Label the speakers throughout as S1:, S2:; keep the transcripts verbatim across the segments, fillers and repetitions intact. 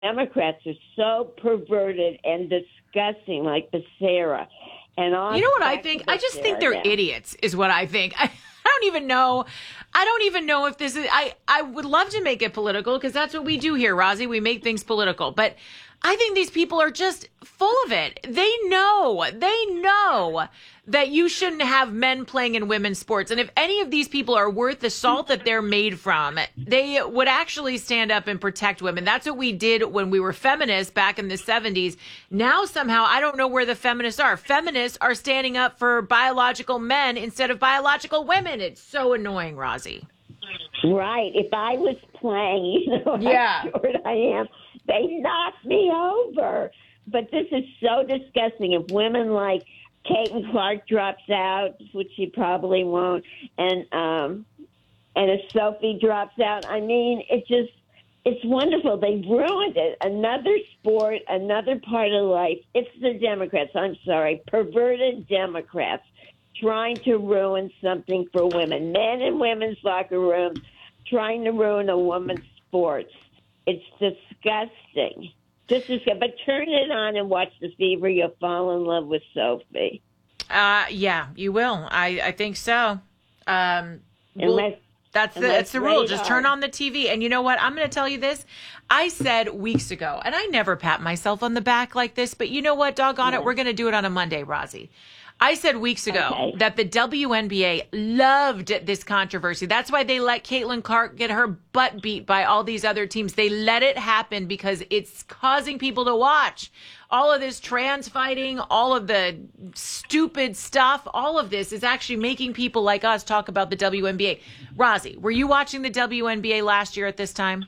S1: Democrats are so perverted and disgusting, like Becerra. And on
S2: you know what I think? I just think they're now. idiots, is what I think. I, I don't even know. I don't even know if this is. I, I would love to make it political because that's what we do here, Rosie. We make things political. But I think these people are just full of it. They know. They know that you shouldn't have men playing in women's sports. And if any of these people are worth the salt that they're made from, they would actually stand up and protect women. That's what we did when we were feminists back in the seventies. Now, somehow, I don't know where the feminists are. Feminists are standing up for biological men instead of biological women. It's so annoying, Rosie.
S1: Right. If I was playing, you know,
S2: yeah.
S1: how short I am, they knocked me over. But this is so disgusting. If women like Caitlin Clark drops out, which she probably won't, and um, and if Sophie drops out, I mean, it just, it's wonderful. They ruined it. Another sport, another part of life. It's the Democrats, I'm sorry, perverted Democrats trying to ruin something for women. Men in women's locker rooms trying to ruin a woman's sports. It's disgusting. Just disgusting. But turn it on and watch The Fever. You'll fall in love with Sophie.
S2: Uh, yeah, you will. I, I think so. Um, well, unless, that's the that's the rule. Just turn on the T V. And you know what? I'm going to tell you this. I said weeks ago, and I never pat myself on the back like this, but you know what? Doggone yeah. it. We're going to do it on a Monday, Rosie. I said weeks ago okay. that the W N B A loved this controversy. That's why they let Caitlin Clark get her butt beat by all these other teams. They let it happen because it's causing people to watch. All of this trans fighting, all of the stupid stuff, all of this is actually making people like us talk about the W N B A. Rosie, were you watching the W N B A last year at this time?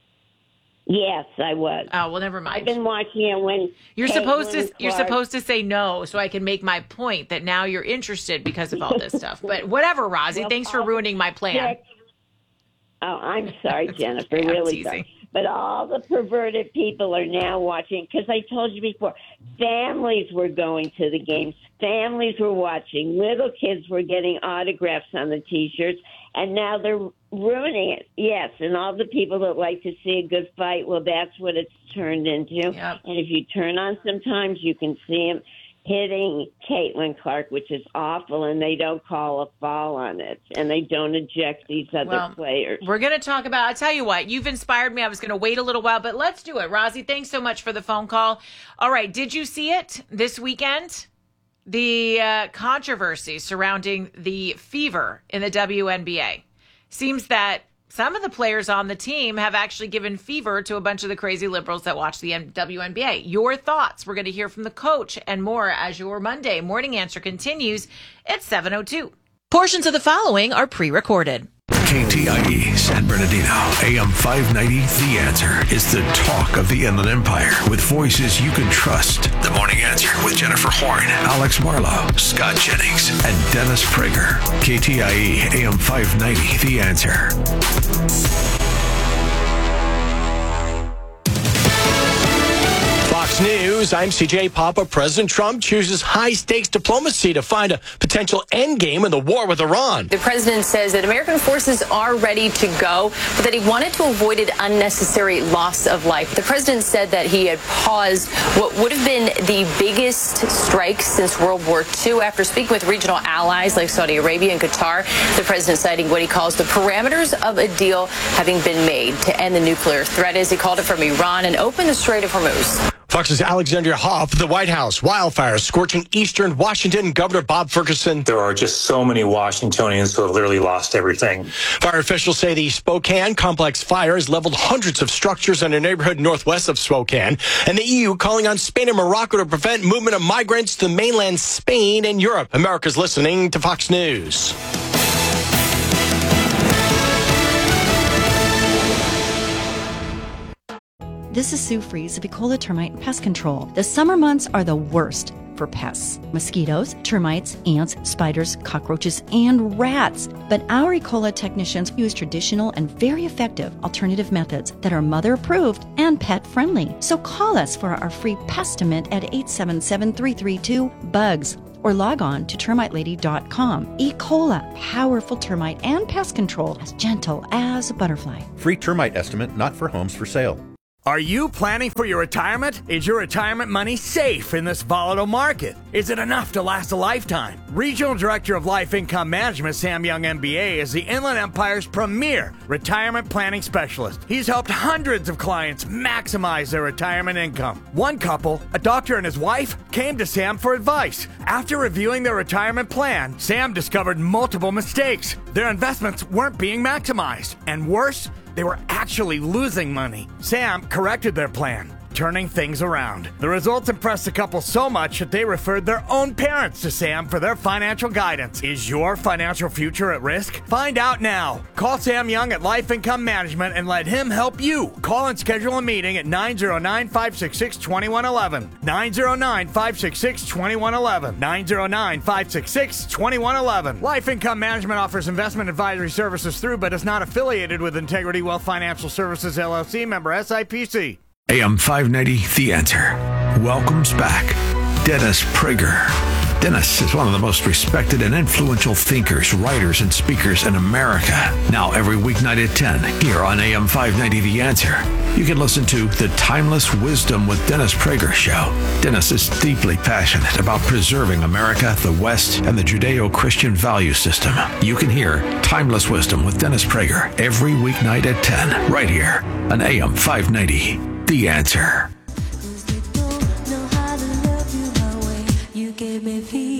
S1: Yes, I was.
S2: Oh, well, never mind.
S1: I've been watching it when
S2: you're supposed to.
S1: Clark...
S2: You're supposed to say no, so I can make my point that now you're interested because of all this stuff. But whatever, Rosie. Well, thanks for ruining my plan.
S1: Oh, I'm sorry, Jennifer. Really sorry. But all the perverted people are now watching because I told you before, families were going to the games. Families were watching. Little kids were getting autographs on the T-shirts, and now they're ruining it. Yes, and all the people that like to see a good fight, well, that's what it's turned into.
S2: Yep.
S1: And if you turn on sometimes, you can see him hitting Caitlin Clark, which is awful, and they don't call a foul on it, and they don't eject these other
S2: well,
S1: players.
S2: We're going to talk about, I'll tell you what, you've inspired me. I was going to wait a little while, but let's do it. Rosie, thanks so much for the phone call. All right, did you see it this weekend? The uh, controversy surrounding the fever in the W N B A. Seems that some of the players on the team have actually given fever to a bunch of the crazy liberals that watch the W N B A. Your thoughts. We're going to hear from the coach and more as your Monday Morning Answer continues at seven oh two. Portions of the following are pre-recorded.
S3: K T I E San Bernardino, A M five ninety, The Answer is the talk of the Inland Empire with voices you can trust. The Morning Answer with Jennifer Horn, Alex Marlowe, Scott Jennings, and Dennis Prager. K T I E A M five ninety, The Answer.
S4: Fox News, I'm C J Papa. President Trump chooses high-stakes diplomacy to find a potential endgame in the war with Iran.
S5: The president says that American forces are ready to go, but that he wanted to avoid an unnecessary loss of life. The president said that he had paused what would have been the biggest strike since World War Two after speaking with regional allies like Saudi Arabia and Qatar. The president citing what he calls the parameters of a deal having been made to end the nuclear threat, as he called it, from Iran and open the Strait of Hormuz.
S4: Fox's Alexandria Hoff, the White House, wildfires scorching eastern Washington. Governor Bob Ferguson.
S6: There are just so many Washingtonians who have literally lost everything.
S4: Fire officials say the Spokane complex fire has leveled hundreds of structures in a neighborhood northwest of Spokane. And the E U calling on Spain and Morocco to prevent movement of migrants to mainland Spain and Europe. America's listening to Fox News.
S7: This is Sue Fries of Ecola Termite Pest Control. The summer months are the worst for pests. Mosquitoes, termites, ants, spiders, cockroaches, and rats. But our Ecola technicians use traditional and very effective alternative methods that are mother-approved and pet-friendly. So call us for our free pestimate at eight seven seven, three three two, BUGS. Or log on to termite lady dot com. Ecola, powerful termite and pest control, as gentle as a butterfly.
S8: Free termite estimate not for homes for sale. Are you planning for your retirement? Is your retirement money safe in this volatile market? Is it enough to last a lifetime? Regional Director of Life Income Management, Sam Young, M B A, is the Inland Empire's premier retirement planning specialist. He's helped hundreds of clients maximize their retirement income. One couple, a doctor and his wife, came to Sam for advice. After reviewing their retirement plan, Sam discovered multiple mistakes. Their investments weren't being maximized. And worse, they were actually losing money. Sam corrected their plan, turning things around. The results impressed the couple so much that they referred their own parents to Sam for their financial guidance. Is your financial future at risk? Find out now. Call Sam Young at Life Income Management and let him help you. Call and schedule a meeting at nine zero nine, five six six, two one one one. nine zero nine, five six six, two one one one. nine zero nine, five six six, two one one one. Life Income Management offers investment advisory services through but is not affiliated with Integrity Wealth Financial Services, L L C, member S I P C.
S3: A M five ninety, The Answer welcomes back Dennis Prager. Dennis is one of the most respected and influential thinkers, writers, and speakers in America. Now every weeknight at ten, here on A M five ninety, The Answer, you can listen to The Timeless Wisdom with Dennis Prager show. Dennis is deeply passionate about preserving America, the West, and the Judeo-Christian value system. You can hear Timeless Wisdom with Dennis Prager every weeknight at ten, right here on A M five ninety, The Answer.
S9: Gave me fever.